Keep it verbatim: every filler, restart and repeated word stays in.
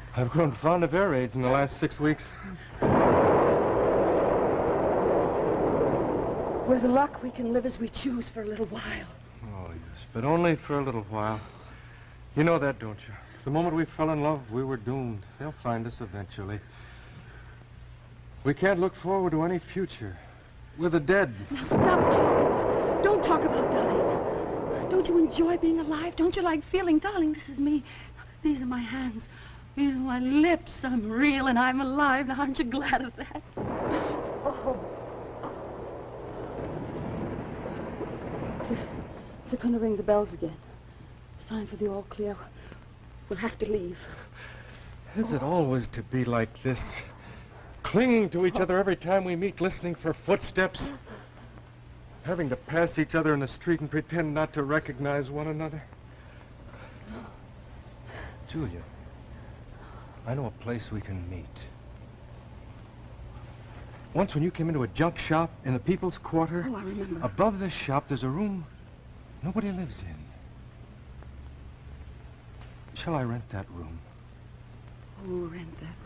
I've grown fond of air raids in the last six weeks. With luck, we can live as we choose for a little while. Oh, yes, but only for a little while. You know that, don't you? The moment we fell in love, we were doomed. They'll find us eventually. We can't look forward to any future. We're the dead. Now stop talking. Don't talk about dying. Don't you enjoy being alive? Don't you like feeling, darling, this is me. These are my hands. These are my lips. I'm real and I'm alive. Now, aren't you glad of that? Oh. They're going to ring the bells again. Sign for the all clear. We'll have to leave. Is it always to be like this? Clinging to each other every time we meet, listening for footsteps? Having to pass each other in the street and pretend not to recognize one another? Julia, I know a place we can meet. Once when you came into a junk shop in the People's Quarter... Oh, I remember. Above this shop, there's a room nobody lives in. Shall I rent that room? Oh, rent that